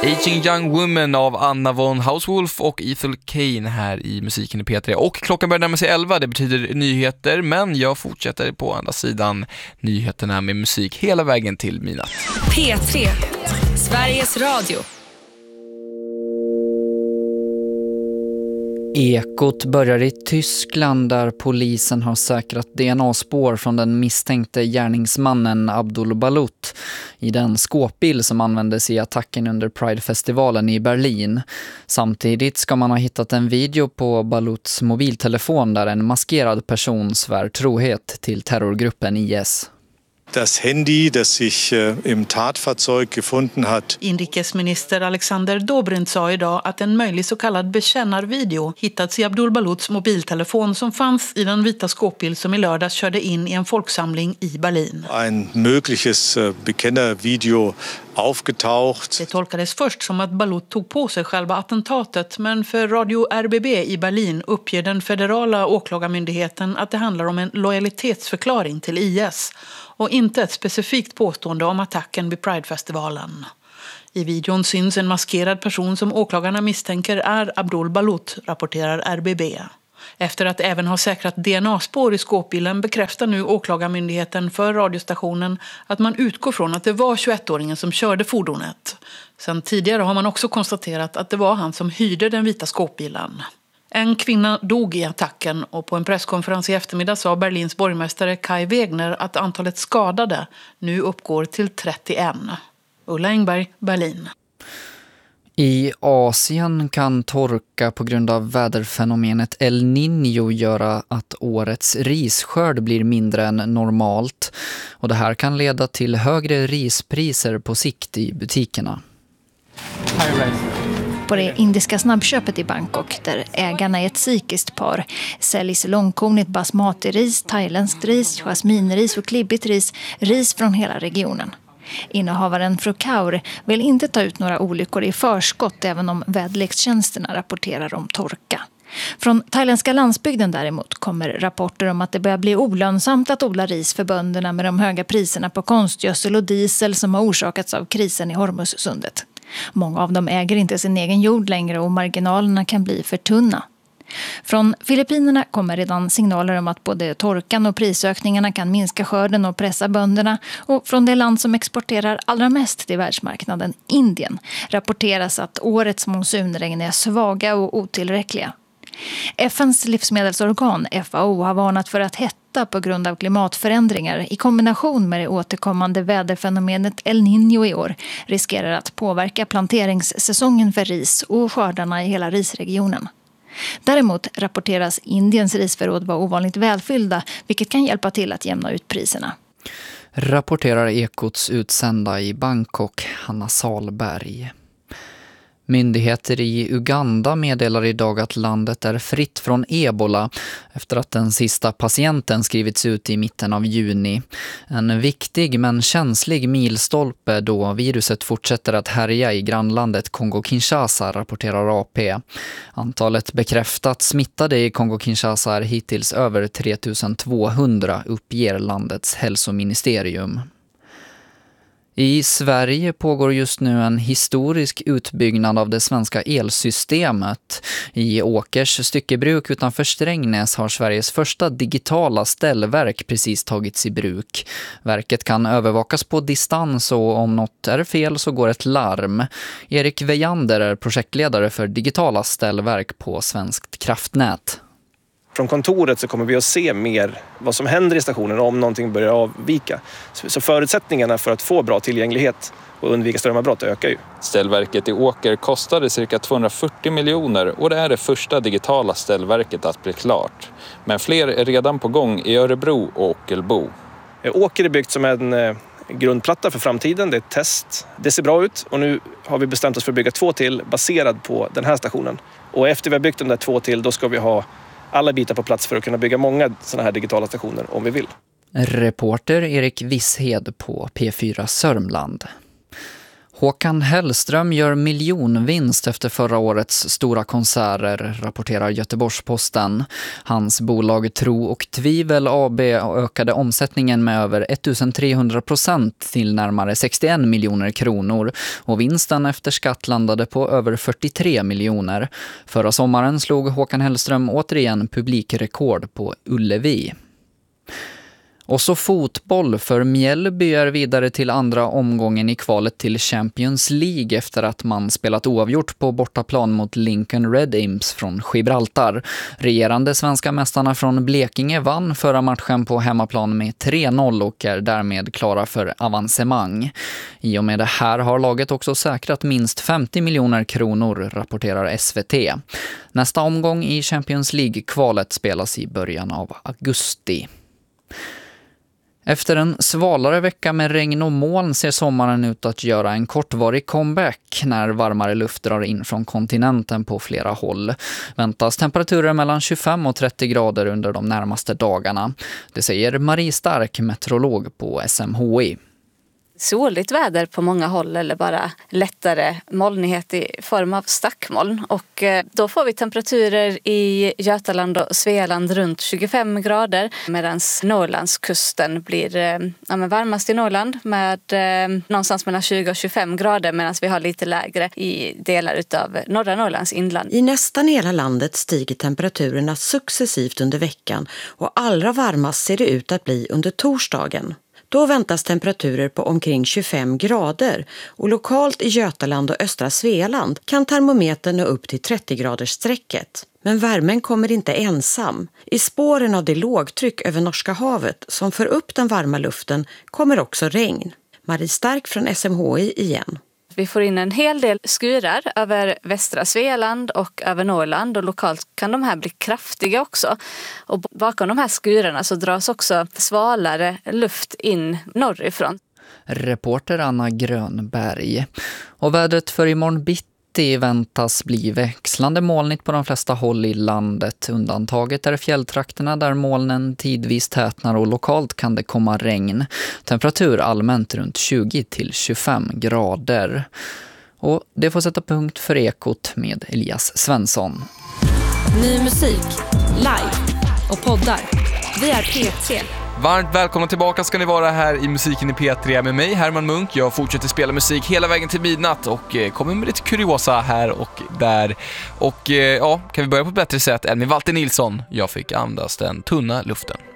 Aging Young Woman av Anna von Hauswolf och Ethel Kane här i musiken i P3. Och klockan börjar närma sig 11, det betyder nyheter, men jag fortsätter på andra sidan nyheterna med musik hela vägen till midnatt. P3, Sveriges Radio. Ekot börjar i Tyskland där polisen har säkrat DNA-spår från den misstänkte gärningsmannen Abdul Balut i den skåpbil som användes i attacken under Pride-festivalen i Berlin. Samtidigt ska man ha hittat en video på Baluts mobiltelefon där en maskerad person svär trohet till terrorgruppen IS. Das Handy, das sich im Tatfahrzeug gefunden hat. Inrikesminister Alexander Dobrindt sa idag att en möjlig så kallad bekännarvideo hittats i Abdul Baluts mobiltelefon som fanns i den vita skåpbil som i lördags körde in i en folksamling i Berlin. Ein mögliches Bekennervideo aufgetaucht. Det tolkades först som att Balut tog på sig själva attentatet, men för Radio RBB i Berlin uppger den federala åklagarmyndigheten att det handlar om en lojalitetsförklaring till IS och inte ett specifikt påstående om attacken vid Pride-festivalen. I videon syns en maskerad person som åklagarna misstänker är Abdul Balut, rapporterar RBB. Efter att även ha säkrat DNA-spår i skåpbilen bekräftar nu åklagarmyndigheten för radiostationen att man utgår från att det var 21-åringen som körde fordonet. Sen tidigare har man också konstaterat att det var han som hyrde den vita skåpbilen. En kvinna dog i attacken och på en presskonferens i eftermiddag sa Berlins borgmästare Kai Wegner att antalet skadade nu uppgår till 31. Ulla Engberg, Berlin. I Asien kan torka på grund av väderfenomenet El Niño göra att årets risskörd blir mindre än normalt. Och det här kan leda till högre rispriser på sikt i butikerna. På det indiska snabbköpet i Bangkok, där ägarna är ett sikiskt par, säljs långkornigt basmati-ris, thailändskt ris, jasminris och klibbigt ris från hela regionen. Innehavaren Frukaur vill inte ta ut några olyckor i förskott även om väderlekstjänsterna rapporterar om torka. Från thailändska landsbygden däremot kommer rapporter om att det börjar bli olönsamt att odla ris för bönderna med de höga priserna på konstgödsel och diesel som har orsakats av krisen i Hormuzsundet. Många av dem äger inte sin egen jord längre och marginalerna kan bli för tunna. Från Filippinerna kommer redan signaler om att både torkan och prisökningarna kan minska skörden och pressa bönderna. Och från det land som exporterar allra mest till världsmarknaden, Indien, rapporteras att årets monsunregn är svaga och otillräckliga. FNs livsmedelsorgan FAO har varnat för att hetta på grund av klimatförändringar i kombination med det återkommande väderfenomenet El Niño i år riskerar att påverka planteringssäsongen för ris och skördarna i hela risregionen. Däremot rapporteras Indiens risförråd vara ovanligt välfyllda, vilket kan hjälpa till att jämna ut priserna. Rapporterar Ekots utsända i Bangkok, Hanna Salberg. Myndigheter i Uganda meddelar idag att landet är fritt från ebola efter att den sista patienten skrivits ut i mitten av juni. En viktig men känslig milstolpe då viruset fortsätter att härja i grannlandet Kongo-Kinshasa, rapporterar AP. Antalet bekräftat smittade i Kongo-Kinshasa är hittills över 3200, uppger landets hälsoministerium. I Sverige pågår just nu en historisk utbyggnad av det svenska elsystemet. I Åkers styckebruk utanför Strängnäs har Sveriges första digitala ställverk precis tagits i bruk. Verket kan övervakas på distans och om något är fel så går ett larm. Erik Vejander är projektledare för digitala ställverk på Svenskt kraftnät. Från kontoret så kommer vi att se mer vad som händer i stationen om någonting börjar avvika. Så förutsättningarna för att få bra tillgänglighet och undvika strömavbrott ökar ju. Ställverket i Åker kostade cirka 240 miljoner och det är det första digitala ställverket att bli klart. Men fler är redan på gång i Örebro och Ockelbo. Åker är byggt som en grundplatta för framtiden, det är ett test. Det ser bra ut och nu har vi bestämt oss för att bygga 2 till baserad på den här stationen. Och efter vi har byggt de där 2 till då ska vi ha alla bitar på plats för att kunna bygga många sådana här digitala stationer om vi vill. Reporter Erik Visshed på P4 Sörmland. Håkan Hellström gör miljonvinst efter förra årets stora konserter, rapporterar Göteborgs-Posten. Hans bolag Tro och Tvivel AB ökade omsättningen med över 1300% till närmare 61 miljoner kronor och vinsten efter skatt landade på över 43 miljoner. Förra sommaren slog Håkan Hellström återigen publikrekord på Ullevi. Och så fotboll, för Mjällby är vidare till andra omgången i kvalet till Champions League efter att man spelat oavgjort på bortaplan mot Lincoln Red Imps från Gibraltar. Regerande svenska mästarna från Blekinge vann förra matchen på hemmaplan med 3-0 och är därmed klara för avancemang. I och med det här har laget också säkrat minst 50 miljoner kronor, rapporterar SVT. Nästa omgång i Champions League-kvalet spelas i början av augusti. Efter en svalare vecka med regn och moln ser sommaren ut att göra en kortvarig comeback när varmare luft drar in från kontinenten på flera håll. Väntas temperaturer mellan 25 och 30 grader under de närmaste dagarna. Det säger Marie Stark, meteorolog på SMHI. Soligt väder på många håll eller bara lättare molnighet i form av stackmoln. Och då får vi temperaturer i Götaland och Svealand runt 25 grader medan Norrlandskusten blir varmast i Norrland med någonstans mellan 20 och 25 grader medan vi har lite lägre i delar av norra Norrlands inland. I nästan hela landet stiger temperaturerna successivt under veckan och allra varmast ser det ut att bli under torsdagen. Då väntas temperaturer på omkring 25 grader och lokalt i Götaland och östra Svealand kan termometern nå upp till 30-gradersstrecket. Men värmen kommer inte ensam. I spåren av det lågtryck över Norska havet som för upp den varma luften kommer också regn. Marie Stark från SMHI igen. Vi får in en hel del skurar över västra Svealand och över Norrland och lokalt kan de här bli kraftiga också. Och bakom de här skurarna så dras också svalare luft in norrifrån. Reporter Anna Grönberg. Och vädret för imorgon bitti väntas bli växlande molnigt på de flesta håll i landet. Undantaget är fjälltrakterna där molnen tidvis tätnar och lokalt kan det komma regn. Temperatur allmänt runt 20-25 grader. Och det får sätta punkt för Ekot med Elias Svensson. Ny musik, live och poddar. Vi är P3. Varmt välkomna tillbaka ska ni vara här i Musiken i P3 med mig, Herman Munk. Jag fortsätter spela musik hela vägen till midnatt och kommer med lite kuriosa här och där. Och kan vi börja på ett bättre sätt än med Walter Nilsson. Jag fick andas den tunna luften.